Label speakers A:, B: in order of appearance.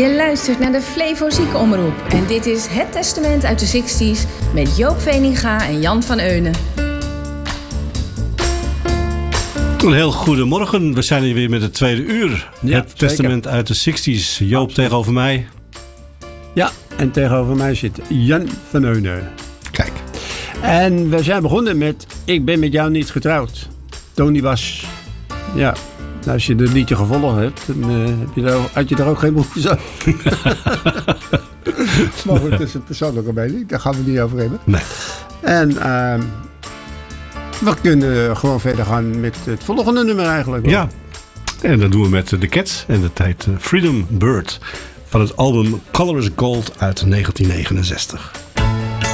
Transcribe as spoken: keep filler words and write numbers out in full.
A: Je luistert naar de Flevo Ziekenomroep en dit is Het Testament uit de zestig's met Joop Veninga en Jan van Eunen.
B: Een heel goedemorgen, we zijn hier weer met het tweede uur. Ja, het zeker. Testament uit de zestig's. Joop Absoluut. Tegenover mij.
C: Ja, en tegenover mij zit Jan van Eunen.
B: Kijk.
C: En we zijn begonnen met Ik ben met jou niet getrouwd. Tony was, ja, nou, als je het liedje gevolgd hebt, dan uh, heb je daar, had je daar ook geen behoefte aan. Maar goed, dat is een persoonlijke mening, daar gaan we niet over hebben.
B: Nee.
C: En uh, we kunnen gewoon verder gaan met het volgende nummer eigenlijk. Hoor.
B: Ja, en dat doen we met The Cats en de tijd Freedom Bird van het album Color is Gold uit negentien negenenzestig.